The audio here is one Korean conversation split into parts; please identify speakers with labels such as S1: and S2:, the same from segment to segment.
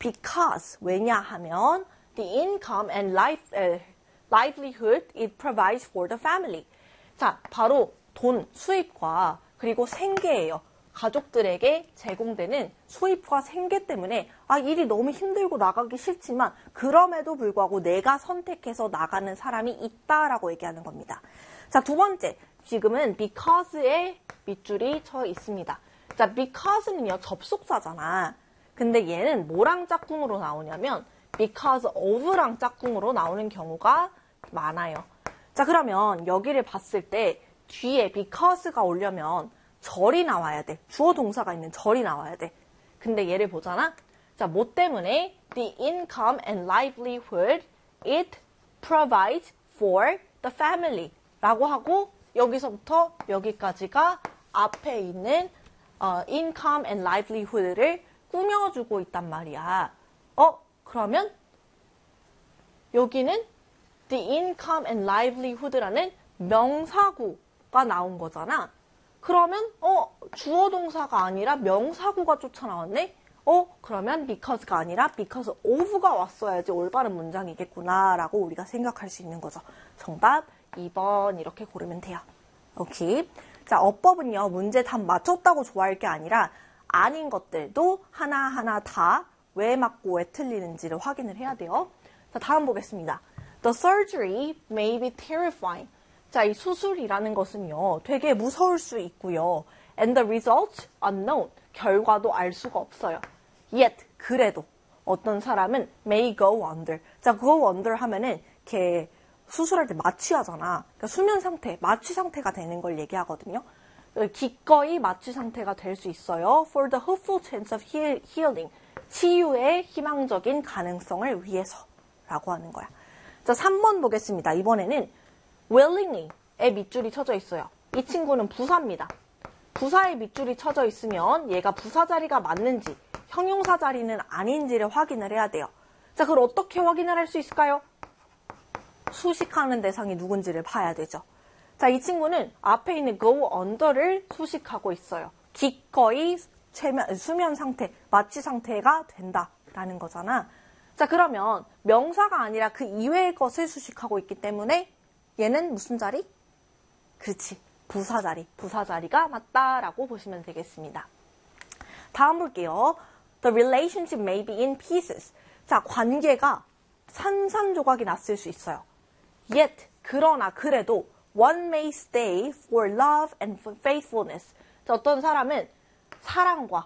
S1: because 왜냐하면 the income and livelihood it provides for the family. 자, 바로 돈, 수입과 그리고 생계예요. 가족들에게 제공되는 수입과 생계 때문에 일이 너무 힘들고 나가기 싫지만 그럼에도 불구하고 내가 선택해서 나가는 사람이 있다라고 얘기하는 겁니다. 자, 두 번째, 지금은 because에 밑줄이 쳐 있습니다. 자, because는요, 접속사잖아. 근데 얘는 뭐랑 짝꿍으로 나오냐면 because of랑 짝꿍으로 나오는 경우가 많아요. 자, 그러면 여기를 봤을 때 뒤에 because가 오려면 절이 나와야 돼. 주어 동사가 있는 절이 나와야 돼. 근데 얘를 보잖아. 자, 뭐 때문에 the income and livelihood it provides for the family 라고 하고 여기서부터 여기까지가 앞에 있는 income and livelihood를 꾸며주고 있단 말이야. 그러면 여기는 the income and livelihood라는 명사구가 나온 거잖아. 그러면 주어 동사가 아니라 명사구가 쫓아나왔네? 그러면 because가 아니라 because of가 왔어야지 올바른 문장이겠구나 라고 우리가 생각할 수 있는 거죠. 정답 2번 이렇게 고르면 돼요. 오케이. 자, 어법은요, 문제 답 맞췄다고 좋아할 게 아니라 아닌 것들도 하나하나 다 왜 맞고 왜 틀리는지를 확인을 해야 돼요. 자, 다음 보겠습니다. The surgery may be terrifying. 자, 이 수술이라는 것은요, 되게 무서울 수 있고요. And the results unknown. 결과도 알 수가 없어요. Yet, 그래도 어떤 사람은 may go under. 자, go under 하면은 이렇게 수술할 때 마취하잖아. 그러니까 수면 상태, 마취 상태가 되는 걸 얘기하거든요. 기꺼이 마취 상태가 될 수 있어요. For the hopeful chance of healing. 치유의 희망적인 가능성을 위해서 라고 하는 거야. 자, 3번 보겠습니다. 이번에는 willingly의 밑줄이 쳐져 있어요. 이 친구는 부사입니다. 부사의 밑줄이 쳐져 있으면 얘가 부사 자리가 맞는지 형용사 자리는 아닌지를 확인을 해야 돼요. 자, 그걸 어떻게 확인을 할 수 있을까요? 수식하는 대상이 누군지를 봐야 되죠. 자, 이 친구는 앞에 있는 go under를 수식하고 있어요. 기꺼이 수면 상태, 마취 상태가 된다라는 거잖아. 자, 그러면 명사가 아니라 그 이외의 것을 수식하고 있기 때문에 얘는 무슨 자리? 그렇지, 부사 자리. 부사 자리가 맞다라고 보시면 되겠습니다. 다음 볼게요. The relationship may be in pieces. 자, 관계가 산산조각이 났을 수 있어요. Yet, 그러나 그래도 one may stay for love and for faithfulness. 자, 어떤 사람은 사랑과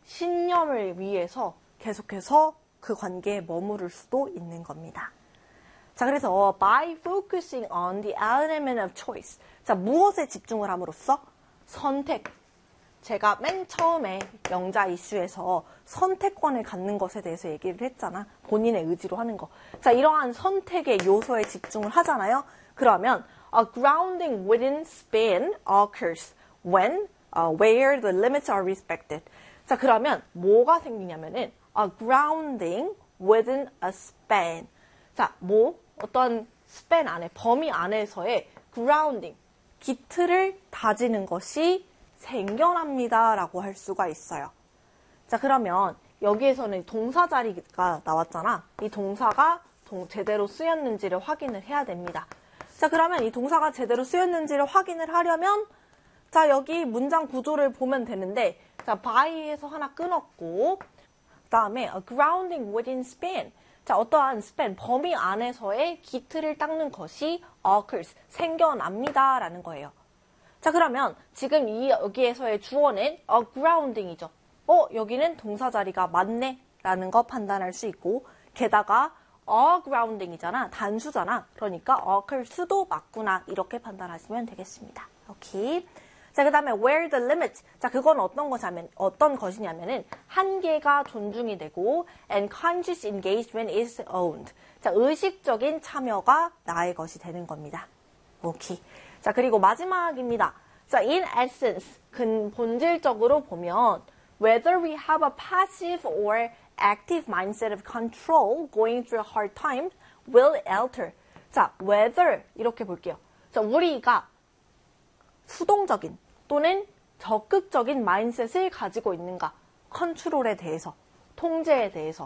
S1: 신념을 위해서 계속해서 그 관계에 머무를 수도 있는 겁니다. 자, 그래서 by focusing on the element of choice. 자, 무엇에 집중을 함으로써? 선택. 제가 맨 처음에 명자 이슈에서 선택권을 갖는 것에 대해서 얘기를 했잖아. 본인의 의지로 하는 거. 자, 이러한 선택의 요소에 집중을 하잖아요. 그러면 a grounding within Spain occurs when, where the limits are respected. 자, 그러면 뭐가 생기냐면은 a grounding within a span. 자, 어떤 span 안에, 범위 안에서의 grounding, 기틀을 다지는 것이 생겨납니다 라고 할 수가 있어요. 자, 그러면 여기에서는 동사 자리가 나왔잖아. 이 동사가 제대로 쓰였는지를 확인을 해야 됩니다. 자, 그러면 이 동사가 제대로 쓰였는지를 확인을 하려면 자, 여기 문장 구조를 보면 되는데 자, by에서 하나 끊었고 그 다음에 a grounding within span. 자, 어떠한 span, 범위 안에서의 기틀을 닦는 것이 occurs, 생겨납니다 라는 거예요. 자, 그러면 지금 여기에서의 주어는 a grounding이죠. 여기는 동사 자리가 맞네 라는 거 판단할 수 있고 게다가 a grounding이잖아. 단수잖아. 그러니까 occurs도 맞구나. 이렇게 판단하시면 되겠습니다. 오케이. 자, 그 다음에 where the limit. 자, 그건 어떤 것이냐면은 한계가 존중이 되고 and conscious engagement is owned. 자, 의식적인 참여가 나의 것이 되는 겁니다. 오케이. 자, 그리고 마지막입니다. 자, in essence, 본질적으로 보면 whether we have a passive or active mindset of control going through hard times will alter. 자, whether 이렇게 볼게요. 자, 우리가 수동적인 또는 적극적인 마인셋을 가지고 있는가? 컨트롤에 대해서, 통제에 대해서.